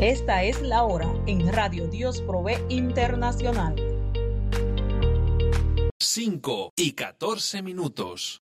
Esta es la hora en Radio Dios Provee Internacional. 5:14.